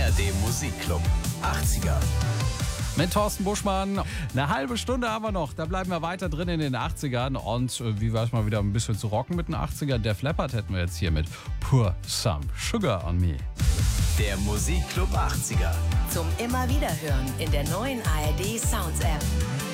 ARD Musikclub 80er. Mit Thorsten Buschmann. Eine halbe Stunde haben wir noch. Da bleiben wir weiter drin in den 80ern. Und wie war es mal wieder ein bisschen zu rocken mit den 80ern? Def Leppard hätten wir jetzt hier mit Pour Some Sugar on Me. Der Musikclub 80er. Zum immer wieder hören in der neuen ARD Sounds App.